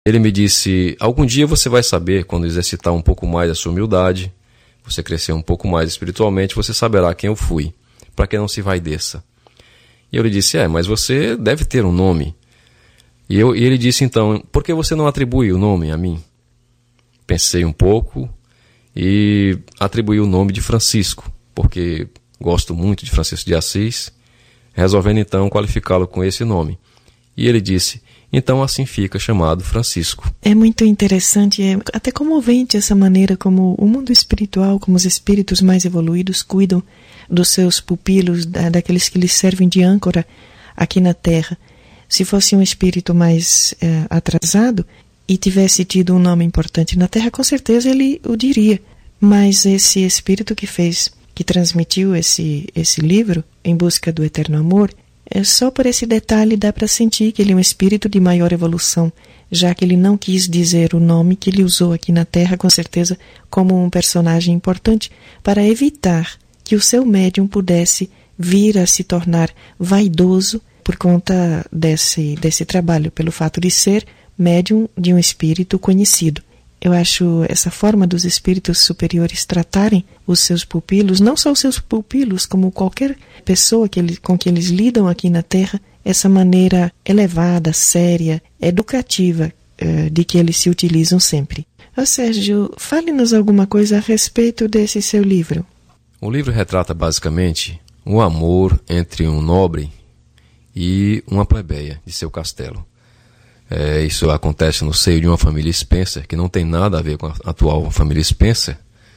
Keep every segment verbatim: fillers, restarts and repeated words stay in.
Ele me disse, algum dia você vai saber, quando exercitar um pouco mais a sua humildade, você crescer um pouco mais espiritualmente, você saberá quem eu fui, para que não se vaideça. E eu lhe disse, é, mas você deve ter um nome. E, eu, e ele disse, então, por que você não atribui o nome a mim? Pensei um pouco e atribuí o nome de Francisco, porque gosto muito de Francisco de Assis, resolvendo então qualificá-lo com esse nome. E ele disse, então assim fica chamado Francisco. É muito interessante, é até comovente essa maneira como o mundo espiritual, como os espíritos mais evoluídos cuidam dos seus pupilos, da, daqueles que lhes servem de âncora aqui na Terra. Se fosse um espírito mais é, atrasado e tivesse tido um nome importante na Terra, com certeza ele o diria. Mas esse espírito que fez, que transmitiu esse, esse livro, Em Busca do Eterno Amor, é só por esse detalhe dá para sentir que ele é um espírito de maior evolução, já que ele não quis dizer o nome que ele usou aqui na Terra, com certeza, como um personagem importante, para evitar que o seu médium pudesse vir a se tornar vaidoso por conta desse, desse trabalho, pelo fato de ser médium de um espírito conhecido. Eu acho essa forma dos espíritos superiores tratarem os seus pupilos, não só os seus pupilos, como qualquer pessoa que ele, com que eles lidam aqui na Terra, essa maneira elevada, séria, educativa eh, de que eles se utilizam sempre. Ô Sérgio, fale-nos alguma coisa a respeito desse seu livro. O livro retrata basicamente o amor entre um nobre e uma plebeia de seu castelo. É, isso acontece no seio de uma família Spencer, que não tem nada a ver com a atual família Spencer.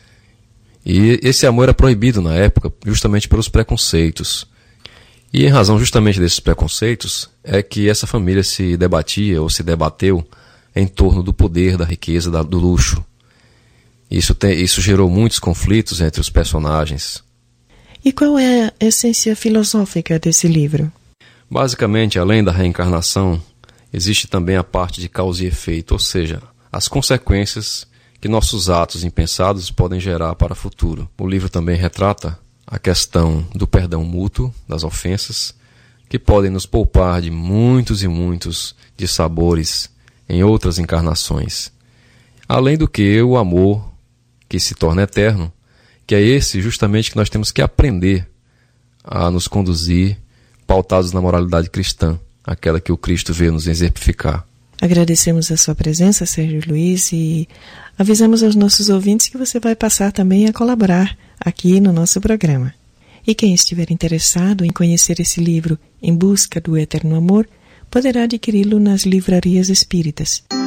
E esse amor era proibido na época justamente pelos preconceitos. E em razão justamente desses preconceitos é que essa família se debatia ou se debateu em torno do poder, da riqueza, da, do luxo. Isso, tem, isso gerou muitos conflitos entre os personagens. E qual é a essência filosófica desse livro? Basicamente, além da reencarnação, existe também a parte de causa e efeito, ou seja, as consequências que nossos atos impensados podem gerar para o futuro. O livro também retrata a questão do perdão mútuo, das ofensas, que podem nos poupar de muitos e muitos dissabores em outras encarnações. Além do que o amor que se torna eterno, que é esse justamente que nós temos que aprender a nos conduzir pautados na moralidade cristã, aquela que o Cristo veio nos exemplificar. Agradecemos a sua presença, Sérgio Luiz, e avisamos aos nossos ouvintes que você vai passar também a colaborar aqui no nosso programa. E quem estiver interessado em conhecer esse livro Em Busca do Eterno Amor, poderá adquiri-lo nas livrarias espíritas.